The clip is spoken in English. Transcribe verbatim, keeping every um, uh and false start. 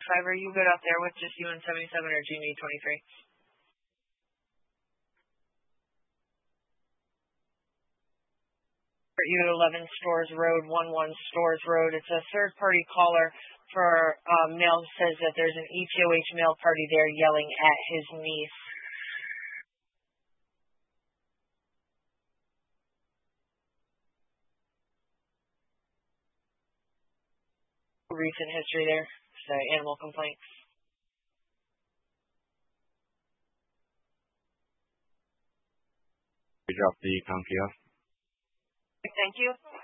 five, are you good up there with just U N seventy-seven or do you need twenty-three? U eleven Stores Road, one one Stores Road. It's a third-party caller for um, mail says that there's an E T O H mail party there yelling at his niece. Recent history there, so animal complaints. We dropped the Conky off. Thank you.